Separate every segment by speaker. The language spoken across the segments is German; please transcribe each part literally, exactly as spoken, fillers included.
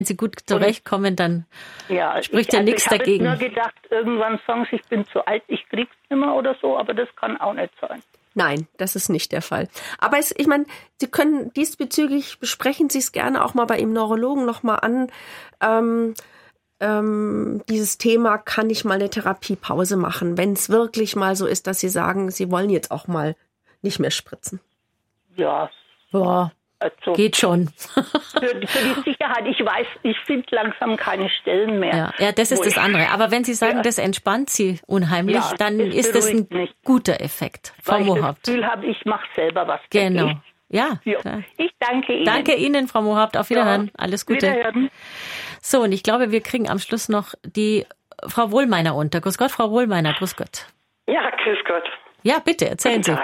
Speaker 1: Sie gut zurechtkommen, dann ja, spricht
Speaker 2: ich,
Speaker 1: ja nichts
Speaker 2: also
Speaker 1: dagegen.
Speaker 2: Ich habe nur gedacht, irgendwann sagen sie, ich bin zu alt, ich krieg's nicht mehr oder so, aber das kann auch nicht sein.
Speaker 3: Nein, das ist nicht der Fall. Aber es, ich meine, Sie können diesbezüglich, besprechen Sie es gerne auch mal bei Ihrem Neurologen nochmal an. Ähm, ähm, dieses Thema, kann ich mal eine Therapiepause machen, wenn es wirklich mal so ist, dass Sie sagen, Sie wollen jetzt auch mal nicht mehr spritzen.
Speaker 2: Ja.
Speaker 1: Boah. Also, geht schon.
Speaker 2: für, für die Sicherheit, ich weiß, ich finde langsam keine Stellen mehr.
Speaker 1: Ja, ja, das ist das andere. Aber wenn Sie sagen, ja, das entspannt Sie unheimlich, ja, dann ist das ein nicht. guter Effekt. Frau
Speaker 2: Weil
Speaker 1: Mohaupt.
Speaker 2: Ich das Gefühl habe, ich mache selber was.
Speaker 1: Genau.
Speaker 2: Dagegen.
Speaker 1: Ja.
Speaker 2: ja. Ich danke Ihnen.
Speaker 1: Danke Ihnen, Frau Mohaupt. Auf Wiederhören. Ja. Alles Gute.
Speaker 2: Wiederhören.
Speaker 1: So, und ich glaube, wir kriegen am Schluss noch die Frau Wohlmeiner unter. Grüß Gott, Frau Wohlmeiner. Grüß Gott.
Speaker 4: Ja, grüß Gott.
Speaker 1: Ja, bitte, erzählen
Speaker 4: Guten
Speaker 1: Sie.
Speaker 4: Tag.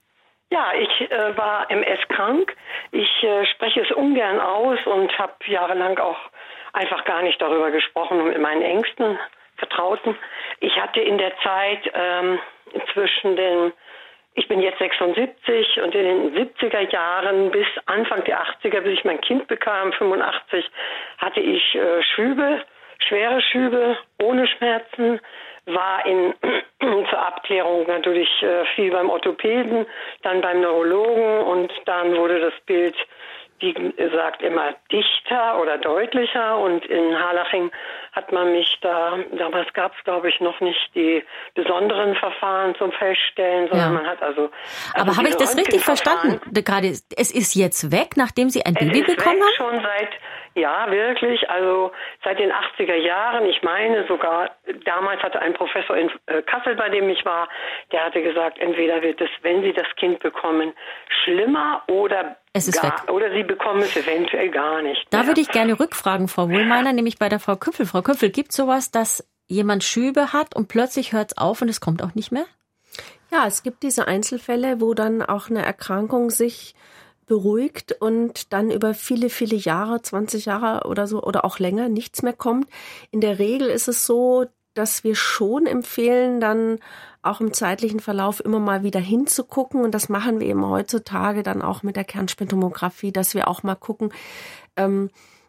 Speaker 4: Ja, ich äh, war M S-krank. Ich äh, spreche es ungern aus und habe jahrelang auch einfach gar nicht darüber gesprochen mit meinen engsten Vertrauten. Ich hatte in der Zeit ähm, zwischen den, ich bin jetzt sechsundsiebzig und in den siebziger Jahren bis Anfang der achtziger, bis ich mein Kind bekam, fünfundachtzig, hatte ich äh, Schübe, schwere Schübe, ohne Schmerzen. War in zur Abklärung natürlich äh, viel beim Orthopäden, dann beim Neurologen und dann wurde das Bild, wie gesagt, immer dichter oder deutlicher und in Harlaching hat man mich da, damals gab es glaube ich noch nicht die besonderen Verfahren zum Feststellen, sondern ja. man hat also... also
Speaker 1: Aber habe ich das richtig verstanden? Gerade, es ist jetzt weg, nachdem Sie ein Baby bekommen haben?
Speaker 4: Schon seit, ja wirklich, also seit den achtziger Jahren, ich meine sogar, damals hatte ein Professor in Kassel, bei dem ich war, der hatte gesagt, entweder wird es, wenn Sie das Kind bekommen, schlimmer oder
Speaker 1: es ist
Speaker 4: gar,
Speaker 1: weg.
Speaker 4: Oder Sie bekommen es eventuell gar nicht.
Speaker 1: Da
Speaker 4: mehr.
Speaker 1: würde ich gerne rückfragen, Frau Wohlmeiner, nämlich bei der Frau Küpfel. Frau Küpfel, gibt es sowas, dass jemand Schübe hat und plötzlich hört es auf und es kommt auch nicht mehr?
Speaker 3: Ja, es gibt diese Einzelfälle, wo dann auch eine Erkrankung sich beruhigt und dann über viele, viele Jahre, zwanzig Jahre oder so oder auch länger nichts mehr kommt. In der Regel ist es so, dass wir schon empfehlen, dann auch im zeitlichen Verlauf immer mal wieder hinzugucken. Und das machen wir eben heutzutage dann auch mit der Kernspintomographie, dass wir auch mal gucken, ähm,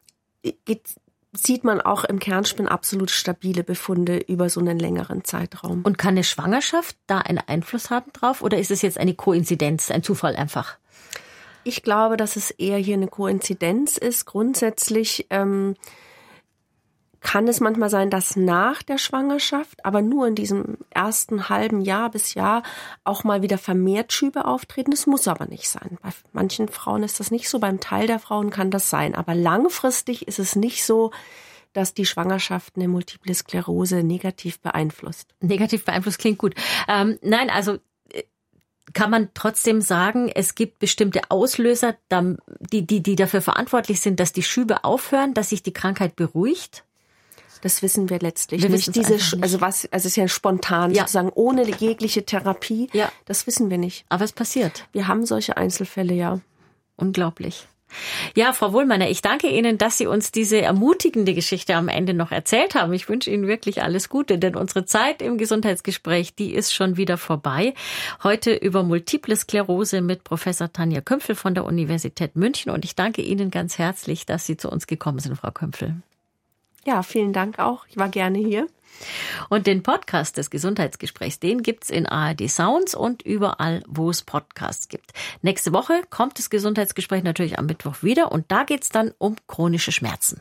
Speaker 3: geht, sieht man auch im Kernspin absolut stabile Befunde über so einen längeren Zeitraum.
Speaker 1: Und kann eine Schwangerschaft da einen Einfluss haben drauf? Oder ist es jetzt eine Koinzidenz, ein Zufall einfach?
Speaker 3: Ich glaube, dass es eher hier eine Koinzidenz ist. Grundsätzlich ähm, kann es manchmal sein, dass nach der Schwangerschaft, aber nur in diesem ersten halben Jahr bis Jahr auch mal wieder vermehrt Schübe auftreten. Das muss aber nicht sein. Bei manchen Frauen ist das nicht so, beim Teil der Frauen kann das sein. Aber langfristig ist es nicht so, dass die Schwangerschaft eine Multiple Sklerose negativ beeinflusst.
Speaker 1: Negativ beeinflusst klingt gut. Ähm, nein, also kann man trotzdem sagen, es gibt bestimmte Auslöser, die, die, die dafür verantwortlich sind, dass die Schübe aufhören, dass sich die Krankheit beruhigt?
Speaker 3: Das wissen wir letztlich
Speaker 1: wir
Speaker 3: nicht. Diese,
Speaker 1: nicht.
Speaker 3: Also was, also es ist ja spontan, ja. sozusagen ohne jegliche Therapie.
Speaker 1: Ja.
Speaker 3: Das wissen wir nicht.
Speaker 1: Aber es passiert.
Speaker 3: Wir haben solche Einzelfälle, ja.
Speaker 1: Unglaublich. Ja, Frau Wohlmeiner, ich danke Ihnen, dass Sie uns diese ermutigende Geschichte am Ende noch erzählt haben. Ich wünsche Ihnen wirklich alles Gute, denn unsere Zeit im Gesundheitsgespräch, die ist schon wieder vorbei. Heute über Multiple Sklerose mit Professor Tanja Kümpfel von der Universität München. Und ich danke Ihnen ganz herzlich, dass Sie zu uns gekommen sind, Frau Kümpfel.
Speaker 3: Ja, vielen Dank auch. Ich war gerne hier.
Speaker 1: Und den Podcast des Gesundheitsgesprächs, den gibt's in A R D Sounds und überall, wo es Podcasts gibt. Nächste Woche kommt das Gesundheitsgespräch natürlich am Mittwoch wieder und da geht's dann um chronische Schmerzen.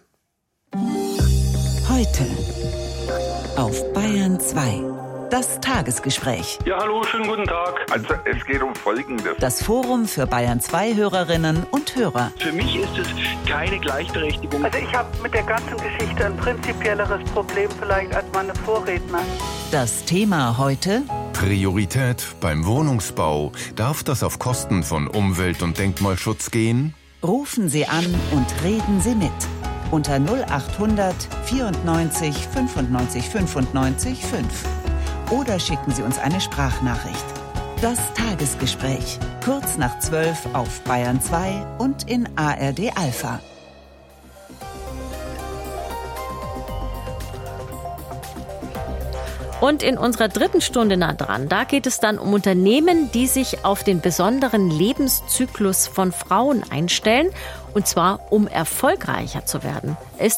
Speaker 5: Heute auf Bayern zwei. Das Tagesgespräch.
Speaker 6: Ja, hallo, schönen guten Tag.
Speaker 7: Also es geht um Folgendes.
Speaker 5: Das Forum für Bayern zwei Hörerinnen und Hörer.
Speaker 6: Für mich ist es keine Gleichberechtigung.
Speaker 8: Also ich habe mit der ganzen Geschichte ein prinzipielleres Problem vielleicht als meine Vorredner.
Speaker 5: Das Thema heute:
Speaker 9: Priorität beim Wohnungsbau. Darf das auf Kosten von Umwelt- und Denkmalschutz gehen?
Speaker 5: Rufen Sie an und reden Sie mit. Unter null acht hundert vierundneunzig fünfundneunzig fünfundneunzig fünf. Oder schicken Sie uns eine Sprachnachricht. Das Tagesgespräch. Kurz nach zwölf auf Bayern zwei und in A R D Alpha.
Speaker 1: Und in unserer dritten Stunde nah dran, da geht es dann um Unternehmen, die sich auf den besonderen Lebenszyklus von Frauen einstellen. Und zwar, um erfolgreicher zu werden. Ist